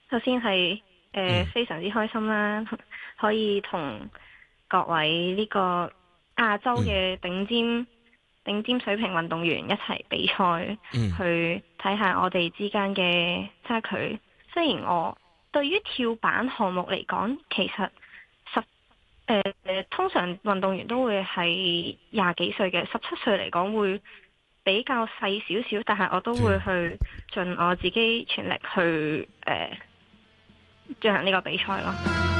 首先係非常之開心啦，可以同各位呢個亞洲嘅頂尖水平運動員一齊比賽，去睇下我哋之間嘅差距。雖然我對於跳板項目嚟講，其實通常運動員都會係廿幾歲嘅，17歲嚟講會比較細少少，但係我都會去盡我自己全力去進行呢個比賽咯。